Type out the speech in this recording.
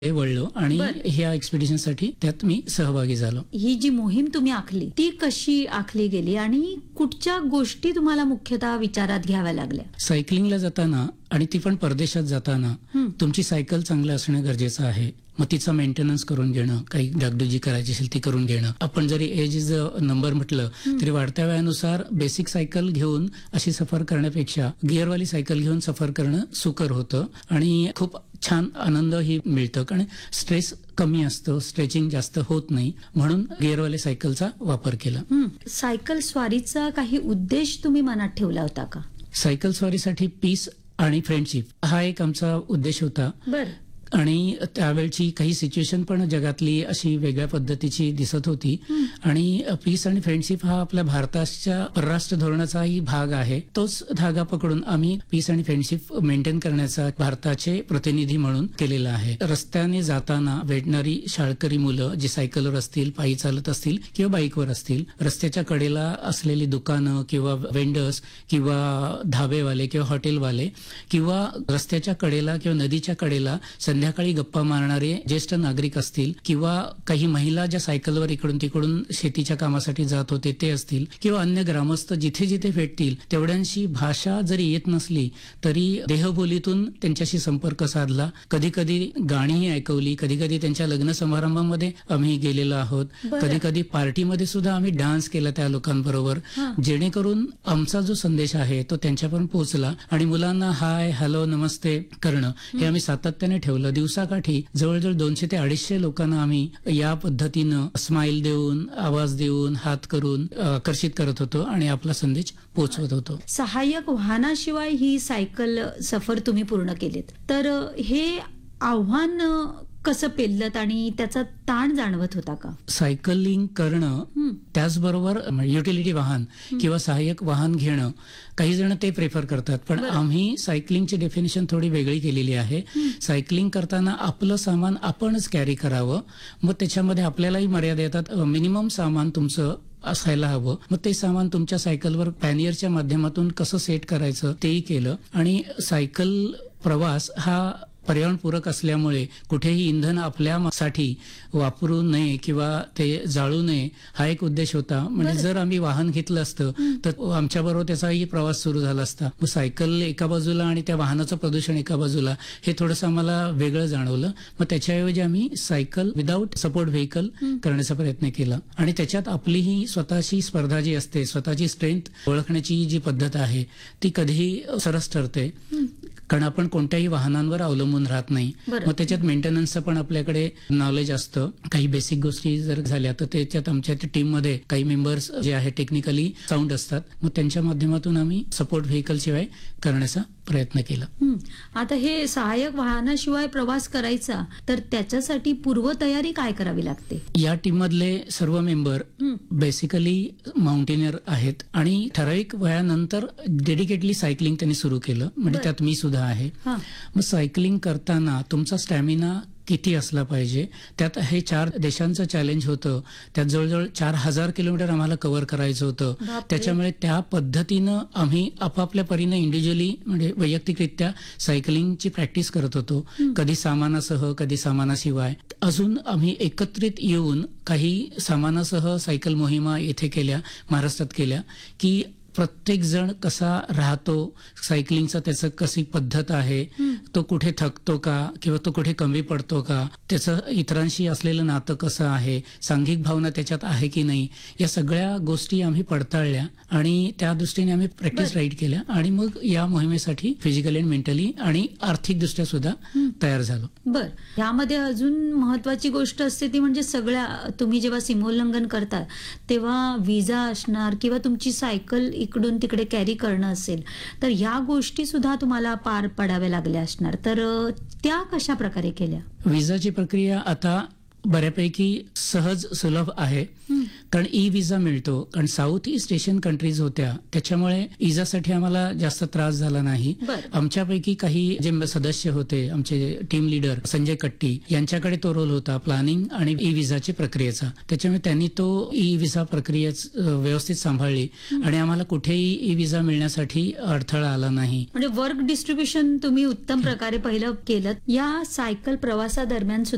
वळलो आणि बरं. ह्या एक्सपिडिशनसाठी त्यात मी सहभागी झालो. ही जी मोहीम तुम्ही आखली ती कशी आखली गेली आणि कुठच्या गोष्टी तुम्हाला मुख्यतः विचारात घ्याव्या लागल्या? सायकलिंगला जाताना आणि ती पण परदेशात जाताना तुमची सायकल चांगलं असणं गरजेचं आहे. मग तिचा मेंटेनन्स करून घेणं, काही डागडुजी करायची असेल ती करून घेणं. आपण जरी एज इज अ नंबर म्हटलं तरी वाढत्या वयानुसार बेसिक सायकल घेऊन अशी सफर करण्यापेक्षा गिअरवाली सायकल घेऊन सफर करणं सुकर होतं आणि खूप छान आनंदही मिळतं, कारण स्ट्रेस कमी असतो, स्ट्रेचिंग जास्त होत नाही, म्हणून गिअरवाले सायकलचा वापर केला. सायकल स्वारीचा काही उद्देश तुम्ही मनात ठेवला होता का? सायकल स्वारीसाठी पीस आणि फ्रेंडशिप हा एक आमचा उद्देश होता. बर. आणि त्यावेळची काही सिच्युएशन पण जगातली अशी वेगळ्या पद्धतीची दिसत होती आणि पीस आणि फ्रेंडशिप हा आपल्या भारताच्या परराष्ट्र धोरणाचाही भाग आहे. तोच धागा पकडून आम्ही पीस आणि फ्रेंडशिप मेंटेन करण्याचा भारताचे प्रतिनिधी म्हणून केलेला आहे. रस्त्याने जाताना भेटणारी शाळकरी मुलं जी सायकलवर असतील, पायी चालत असतील किंवा बाईकवर असतील, रस्त्याच्या कडेला असलेली दुकानं किंवा वेंडर्स किंवा धाबेवाले किंवा हॉटेलवाले किंवा रस्त्याच्या कडेला किंवा नदीच्या कडेला संध्याकाळी गप्पा मारणारे ज्येष्ठ नागरिक असतील किंवा काही महिला ज्या सायकलवर इकडून तिकडून शेतीच्या कामासाठी जात होते ते असतील किंवा अन्य ग्रामस्थ जिथे जिथे भेटतील तेवढ्यांशी भाषा जरी येत नसली तरी देहबोलीतून त्यांच्याशी संपर्क साधला. कधी कधी गाणीही ऐकवली, कधी कधी त्यांच्या लग्न समारंभामध्ये आम्ही गेलेलो आहोत, कधी कधी पार्टीमध्ये सुद्धा आम्ही डान्स केला त्या लोकांबरोबर, जेणेकरून आमचा जो संदेश आहे तो त्यांच्यापर्यंत पोहोचला. आणि मुलांना हाय, हॅलो, नमस्ते करणं हे आम्ही सातत्याने ठेवलं. दिवसाकाठी जवळजवळ 200 ते 250 लोकांना आम्ही या पद्धतीनं स्माइल देऊन, आवाज देऊन, हात करून आकर्षित करत होतो आणि आपला संदेश पोहोचवत होतो. सहाय्यक वाहनाशिवाय ही सायकल सफर तुम्ही पूर्ण केलीत, तर हे आव्हान कसं पेललत आणि त्याचा ताण जाणवत होता का? सायकलिंग करणं त्याचबरोबर युटिलिटी वाहन किंवा सहाय्यक वाहन घेणं, काही जण ते प्रेफर करतात, पण आम्ही सायकलिंगची डेफिनेशन थोडी वेगळी केलेली आहे. सायकलिंग करताना आपलं सामान आपणच कॅरी करावं. मग त्याच्यामध्ये आपल्यालाही मर्यादा येतात. मिनिमम सामान तुमचं असायला हवं. मग ते सामान तुमच्या सायकलवर पॅनियरच्या माध्यमातून कसं सेट करायचं तेही केलं. आणि सायकल प्रवास हा पर्यावरणपूरक असल्यामुळे कुठेही इंधन आपल्यासाठी वापरू नये किंवा ते जाळू नये हा एक उद्देश होता. म्हणजे जर आम्ही वाहन घेतलं असतं तर आमच्याबरोबर त्याचाही प्रवास सुरू झाला असता. मग सायकल एका बाजूला आणि त्या वाहनाचं प्रदूषण एका बाजूला, हे थोडंसं आम्हाला वेगळं जाणवलं. मग त्याच्याऐवजी आम्ही सायकल विदाऊट सपोर्ट व्हेकल करण्याचा प्रयत्न केला. आणि त्याच्यात आपलीही स्वतःची स्पर्धा जी असते, स्वतःची स्ट्रेंथ ओळखण्याची जी पद्धत आहे ती कधीही सरस ठरते, कारण आपण कोणत्याही वाहनांवर अवलंबून राहत नाही. मग त्याच्यात मेंटेनन्सचं पण आपल्याकडे नॉलेज असतं. काही बेसिक गोष्टी जर झाल्या तर त्याच्यात आमच्या टीममध्ये काही मेंबर्स जे आहे टेक्निकली साऊंड असतात, मग त्यांच्या माध्यमातून आम्ही सपोर्ट व्हेकल शिवाय करण्याचा प्रयत्न केला. आता हे सहाय्यक वाहनाशिवाय प्रवास करायचा तर त्याच्यासाठी पूर्वतयारी काय करावी लागते? या टीम मधले सर्व मेंबर बेसिकली माउंटेनियर आहेत आणि ठराविक वयानंतर डेडिकेटली सायकलिंग त्यांनी सुरू केलं. म्हणजे त्यात मी सुद्धा आहे. मग सायकलिंग करताना तुमचा स्टॅमिना किती असला पाहिजे, त्यात हे 4 देशांचं चॅलेंज होतं. त्यात जवळजवळ 4000 किलोमीटर आम्हाला कव्हर करायचं होतं. त्याच्यामुळे त्या पद्धतीनं आम्ही आपापल्या परीने इंडिव्हिज्युअली म्हणजे वैयक्तिकरित्या सायकलिंगची प्रॅक्टिस करत होतो. कधी सामानासह, कधी सामानाशिवाय. अजून आम्ही एकत्रित येऊन काही सामानासह सायकल मोहिमा येथे केल्या, महाराष्ट्रात केल्या, की प्रत्येक जण कसा राहतो, सायकलिंगचा त्याचं कशी पद्धत आहे, तो कुठे थकतो का किंवा तो कुठे कमी पडतो का, त्याचं इतरांशी असलेलं नातं कसं आहे, सांघिक भावना त्याच्यात आहे की नाही, या सगळ्या गोष्टी आम्ही पडताळल्या आणि त्या दृष्टीने आम्ही प्रॅक्टिस राईड केल्या आणि मग या मोहिमेसाठी फिजिकली आणि मेंटली आणि आर्थिकदृष्ट्या सुद्धा तयार झालो. बर, यामध्ये अजून महत्वाची गोष्ट असते ती म्हणजे सगळ्या तुम्ही जेव्हा सीमोल्लंघन करता तेव्हा विजा असणार किंवा तुमची सायकल इकडून तिकडे कॅरी करणं असेल, तर या गोष्टी सुद्धा तुम्हाला पार पडाव्या लागल्या असणार, तर त्या कशा प्रकारे केल्या? विजाची प्रक्रिया आता बऱ्यापैकी सहज सुलभ आहे, कारण ई विजा मिळतो. कारण साऊथ ईस्ट एशियन कंट्रीज होत्या त्याच्यामुळे विजासाठी आम्हाला जास्त त्रास झाला नाही. आमच्यापैकी काही जे सदस्य होते, आमचे टीम लीडर संजय कट्टी यांच्याकडे तो रोल होता प्लॅनिंग आणि ई विजाची प्रक्रियेचा. त्याच्यामुळे त्यांनी तो ई विजा प्रक्रिया व्यवस्थित सांभाळली आणि आम्हाला कुठेही ई विजा मिळण्यासाठी अडथळा आला नाही. म्हणजे वर्क डिस्ट्रीब्युशन तुम्ही उत्तम प्रकारे पहिलं केलं. या सायकल प्रवासादरम्यान